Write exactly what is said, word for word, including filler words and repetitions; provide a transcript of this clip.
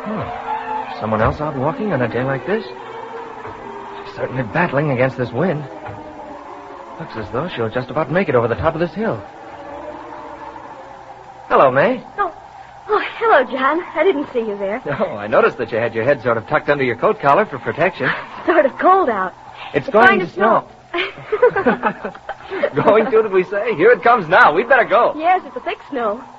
Hmm. Someone else out walking on a day like this? She's certainly battling against this wind. Looks as though she'll just about make it over the top of this hill. Hello, May. Oh, oh, hello, John. I didn't see you there. Oh, I noticed that you had your head sort of tucked under your coat collar for protection. It's sort of cold out. It's, it's going, going to snow. snow. Going to, did we say? Here it comes now. We'd better go. Yes, it's a thick snow.